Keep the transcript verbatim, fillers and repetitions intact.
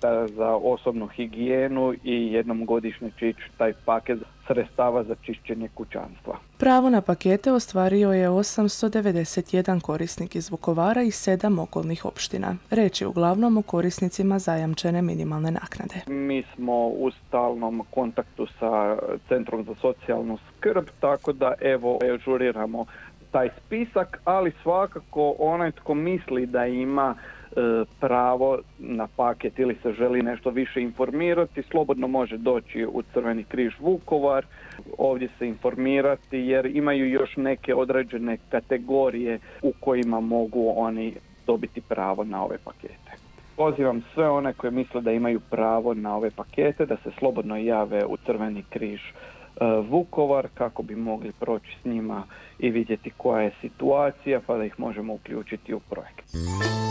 paketa za osobnu higijenu i jednom godišnje će ići taj paket sredstava za čišćenje kućanstva. Pravo na pakete ostvario je osamsto devedeset jedan korisnik iz Vukovara i sedam okolnih opština. Riječ je uglavnom o korisnicima zajamčene minimalne naknade. Mi smo u stalnom kontaktu sa Centrom za socijalnu skrb, tako da evo ažuriramo taj spisak, ali svakako onaj tko misli da ima e, pravo na paket ili se želi nešto više informirati, slobodno može doći u Crveni križ Vukovar, ovdje se informirati jer imaju još neke određene kategorije u kojima mogu oni dobiti pravo na ove pakete. Pozivam sve one koji misle da imaju pravo na ove pakete da se slobodno jave u Crveni križ Vukovar kako bi mogli proći s njima i vidjeti koja je situacija pa da ih možemo uključiti u projekt.